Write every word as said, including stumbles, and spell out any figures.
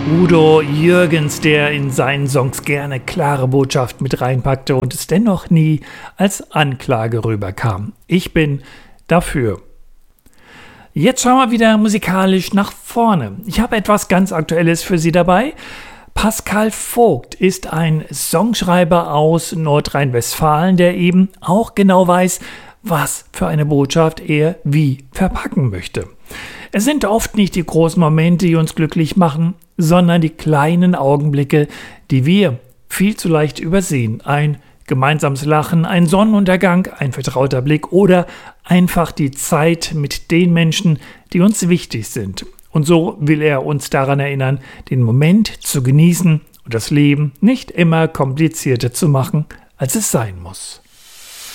Udo Jürgens, der in seinen Songs gerne klare Botschaft mit reinpackte und es dennoch nie als Anklage rüberkam. Ich bin dafür. Jetzt schauen wir wieder musikalisch nach vorne. Ich habe etwas ganz Aktuelles für Sie dabei. Pascal Vogt ist ein Songschreiber aus Nordrhein-Westfalen, der eben auch genau weiß, was für eine Botschaft er wie verpacken möchte. Es sind oft nicht die großen Momente, die uns glücklich machen, sondern die kleinen Augenblicke, die wir viel zu leicht übersehen. Ein gemeinsames Lachen, ein Sonnenuntergang, ein vertrauter Blick oder einfach die Zeit mit den Menschen, die uns wichtig sind. Und so will er uns daran erinnern, den Moment zu genießen und das Leben nicht immer komplizierter zu machen, als es sein muss.